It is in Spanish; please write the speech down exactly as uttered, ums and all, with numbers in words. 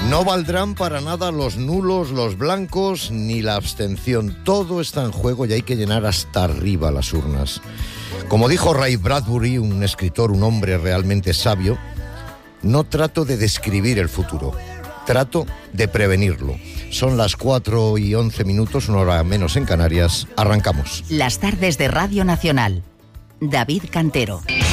No valdrán para nada los nulos, los blancos, ni la abstención. Todo está en juego y hay que llenar hasta arriba las urnas. Como dijo Ray Bradbury, un escritor, un hombre realmente sabio, no trato de describir el futuro, trato de prevenirlo. Son las cuatro y once minutos, una hora menos en Canarias. Arrancamos. Las tardes de Radio Nacional. David Cantero.